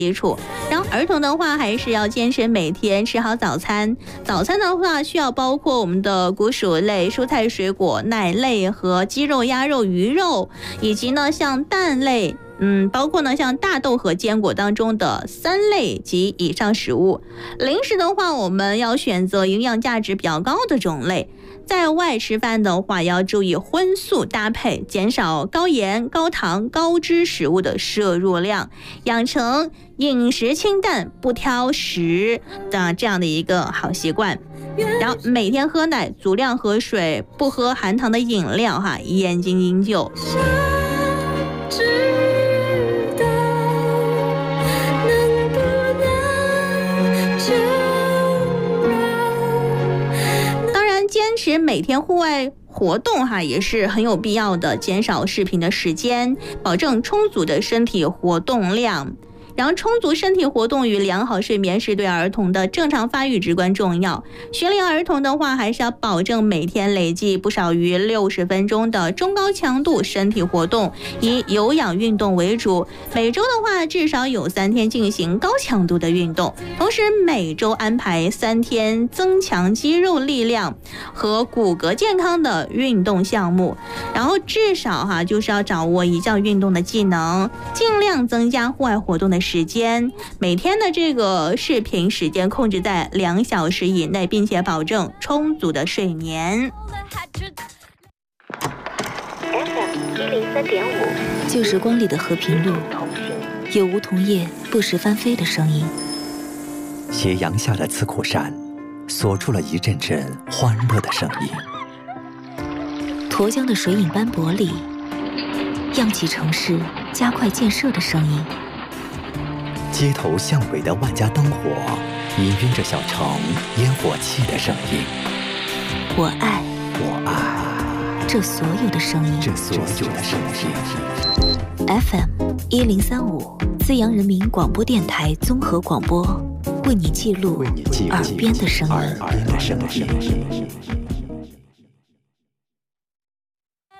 基础。然后儿童的话，还是要坚持每天吃好早餐。早餐的话，需要包括我们的谷薯类、蔬菜、水果、奶类和鸡肉、鸭肉、鱼肉，以及呢像蛋类。包括呢像大豆和坚果当中的3类及以上食物。零食的话，我们要选择营养价值比较高的种类。在外吃饭的话，要注意荤素搭配，减少高盐、高糖、高脂食物的摄入量，养成饮食清淡、不挑食的这样的一个好习惯。然后每天喝奶，足量喝水，不喝含糖的饮料眼睛营救。坚持每天户外活动也是很有必要的，减少视频的时间，保证充足的身体活动量。然后充足身体活动与良好睡眠是对儿童的正常发育至关重要。学龄儿童的话，还是要保证每天累计不少于60分钟的中高强度身体活动，以有氧运动为主。每周的话，至少有3天进行高强度的运动，同时每周安排3天增强肌肉力量和骨骼健康的运动项目。然后至少就是要掌握一项运动的技能，尽量增加户外活动的时间，每天的这个视频时间控制在2小时以内，并且保证充足的睡眠。 FM103.5，旧时光里的和平路，有梧桐叶不时翻飞的声音。 斜阳下的刺库山，锁出了一阵阵欢乐的声音。 沱江的水影斑驳里，漾起城市加快建设的声音。 街头巷尾的万家灯火，氤氲着小城烟火气的声音。 我爱这所有的声音。FM1035，资阳人民广播电台综合广播，为你记录耳边的声音。